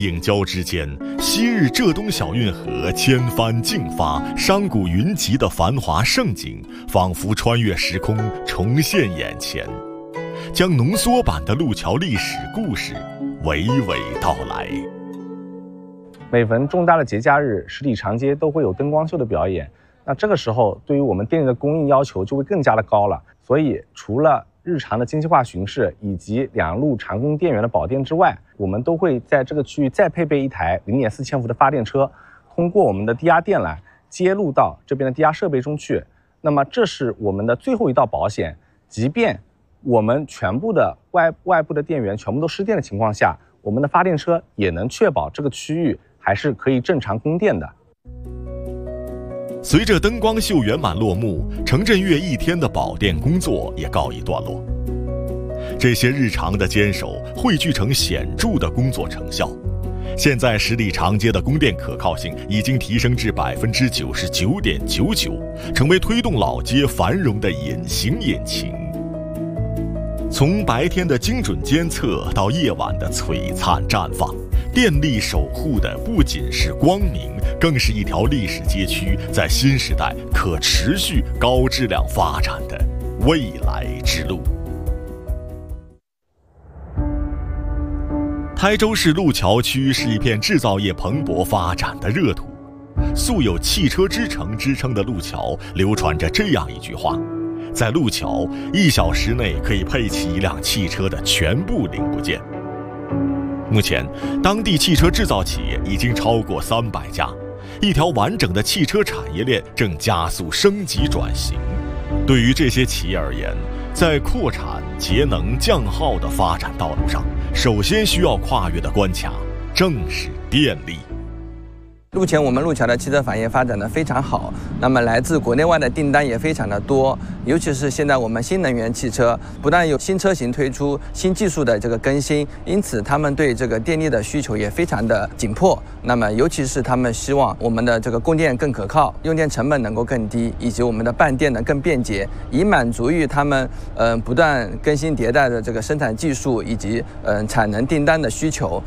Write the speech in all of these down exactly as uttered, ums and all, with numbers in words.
映交之间，昔日浙东小运河千帆竞发、商贾云集的繁华盛景，仿佛穿越时空，重现眼前，将浓缩版的路桥历史故事娓娓道来。 每逢重大的节假日，十里长街都会有灯光秀的表演。那这个时候，对于我们电力的供应要求就会更加的高了。所以，除了日常的精细化巡视以及两路长供电源的保电之外，我们都会在这个区域再配备一台 零点四千伏的发电车，通过我们的低压电缆接入到这边的低压设备中去。那么这是我们的最后一道保险，即便我们全部的外外部的电源全部都失电的情况下，我们的发电车也能确保这个区域还是可以正常供电的。 随着灯光秀圆满落幕，程振岳一天的保电工作也告一段落。这些日常的坚守汇聚成显著的工作成效。现在十里长街的供电可靠性已经提升至百分之九十九点九九，成为推动老街繁荣的隐形引擎。从白天的精准监测到夜晚的璀璨绽放，电力守护的不仅是光明，更是一条历史街区在新时代可持续高质量发展的未来之路。台州市路桥区是一片制造业蓬勃发展的热土，素有汽车之城之称的路桥流传着这样一句话：在路桥一小时内可以配齐一辆汽车的全部零部件。目前当地汽车制造企业已经超过三百家，一条完整的汽车产业链正加速升级转型。对于这些企业而言，在扩产、节能、降耗的发展道路上，首先需要跨越的关卡正是电力。 目前我们路桥的汽车产业发展的非常好，那么来自国内外的订单也非常的多，尤其是现在我们新能源汽车不但有新车型推出，新技术的这个更新，因此他们对这个电力的需求也非常的紧迫。那么尤其是他们希望我们的这个供电更可靠，用电成本能够更低，以及我们的办电呢更便捷，以满足于他们呃不断更新迭代的这个生产技术以及呃产能订单的需求。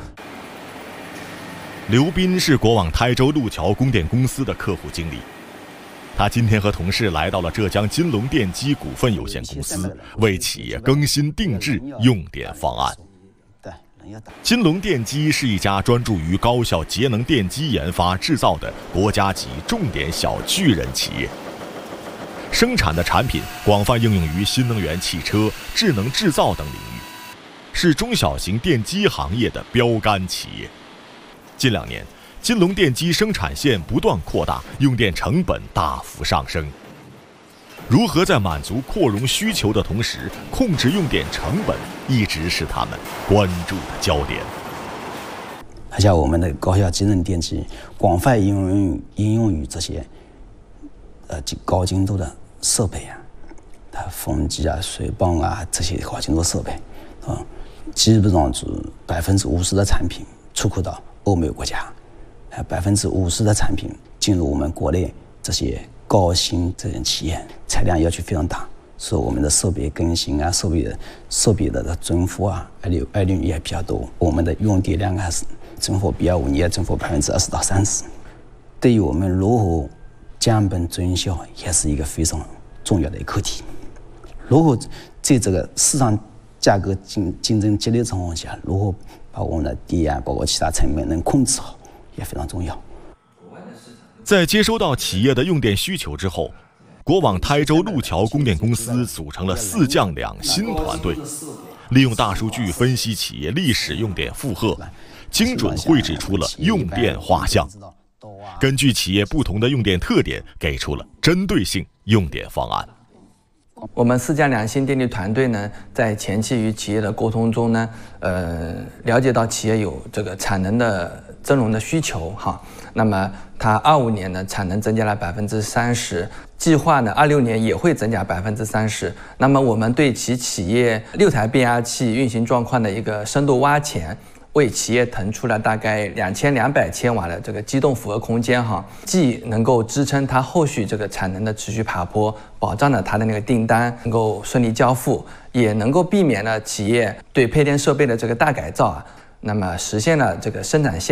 刘斌是国网台州路桥供电公司的客户经理，他今天和同事来到了浙江金龙电机股份有限公司，为企业更新定制用电方案。金龙电机是一家专注于高效节能电机研发制造的国家级重点小巨人企业，生产的产品广泛应用于新能源汽车、智能制造等领域，是中小型电机行业的标杆企业。近两年，金龙电机生产线不断扩大，用电成本大幅上升。如何在满足扩容需求的同时控制用电成本，一直是他们关注的焦点。 而且我们的高效节能电机广泛应用于应用于这些呃高精度的设备啊，它风机啊、水泵啊这些高精度设备啊，基本上是百分之五十的产品出口到欧美国家，呃，百分之五十的产品进入我们国内这些高新这些企业，产量要求非常大，所以我们的设备更新啊、设备的设备的增幅啊、爱率爱率也比较多，我们的用电量还是增幅比较五年增幅百分之二十到三十。对于我们如何降本增效，也是一个非常重要的课题。如何在这个市场价格竞竞争激烈的情况下，如何把我们的电啊，包括其他成本能控制好，也非常重要。 在接收到企业的用电需求之后，国网台州路桥供电公司组成了四将两新团队，利用大数据分析企业历史用电负荷，精准绘制出了用电画像，根据企业不同的用电特点，给出了针对性用电方案。 我们四将两新电力团队呢，在前期与企业的沟通中呢，呃，了解到企业有这个产能的增容的需求哈。那么它二五年呢，产能增加了百分之三十，计划呢二六年也会增加百分之三十。那么我们对其企业六台变压器运行状况的一个深度挖潜，为企业腾出了大概两千两百千瓦的这个机动负荷空间哈，既能够支撑它后续这个产能的持续爬坡，保障了它的那个订单能够顺利交付，也能够避免了企业对配电设备的这个大改造啊，那么实现了这个生产线